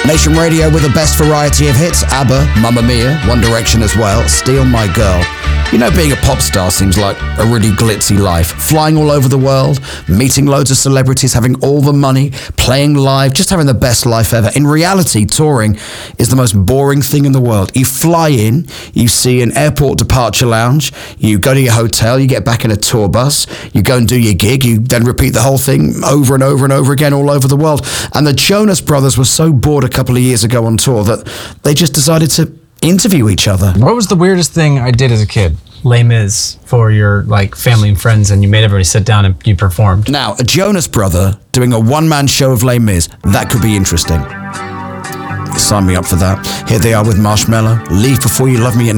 Nation Radio with the best variety of hits. ABBA, Mamma Mia, One Direction as well, Steal My Girl. You know, being a pop star seems like a really glitzy life. Flying all over the world, meeting loads of celebrities, having all the money, playing live, just having the best life ever. In reality, touring is the most boring thing in the world. You fly in, you see an airport departure lounge, you go to your hotel, you get back in a tour bus, you go and do your gig, you then repeat the whole thing over and over and over again all over the world. And the Jonas Brothers were so bored a couple of years ago on tour that they just decided to interview each other. What was the weirdest thing I did as a kid? Les Mis for your family and friends, and you made everybody sit down and you performed. Now, a Jonas brother doing a one-man show of Les Mis, that could be interesting. Sign me up for that. Here they are with Marshmello. Leave Before You Love Me at